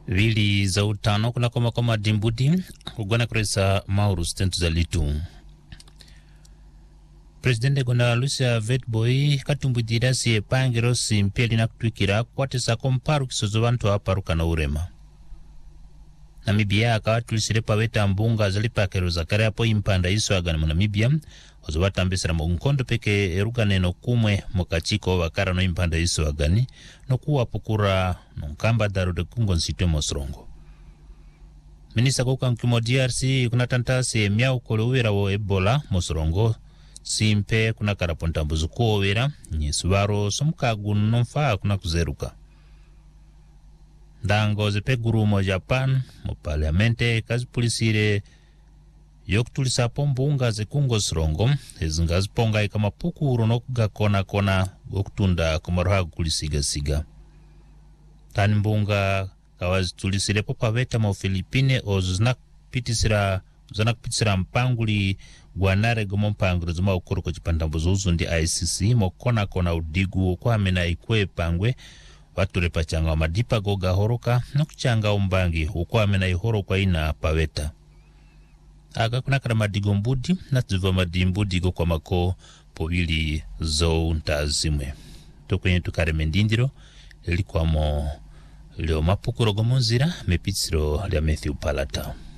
Vili za utano kuna koma dimbudi kugona kuresa mauru stentu za litu. Presidente gona Lucia Vetboy katumbudira si pangiro si mpeli na kutuikira kwatesa komparu kisozo wantu aparuka na urema. Namibia akawatulisire paweta mbunga zalipakero za kare hapo impanda iso agana mu Namibia ozobata mbesera mu nkondo peke eruga neno kumwe mukachiko wakara no impanda iso agani no kuwa pukura nkamba daru de kungo nsitwe mosrongo. Minista kuka nkimo DRC kuna tantasi miau kole uwera wo Ebola mosrongo simpe kuna karaponta mbuzu kuowera nyesubaro somukagu nomfa kuna kuzeruka. Ndango zepe gurumo Japan mu parlamente kazipulisire yokutulisa pombunga zekungo srongo ezingaziponga kama pukuru no kugakona kona okutunda kumaroha kulisiga. Tani mbunga kawazitulisire popaveta mu Filipine ozunakupitisira mpanguli gwanare gomo mpanguro zuma ukuru ko chipandambuzo uzundi ICC mokona kona udigu kwa mena ikwe pangwe wature pachanga wa madipa goga horoka na kuchanga umbangi ukwa mena ihoro kwa ina paweta. Aga kuna kara madigo mbudi na tuziva madimbudi go kwa mako povili zo ntazimwe. Tukwenye tukare mendindiro ilikuwa mo leo mapukuro gomonzira mepitsiro lya Matthew Palata.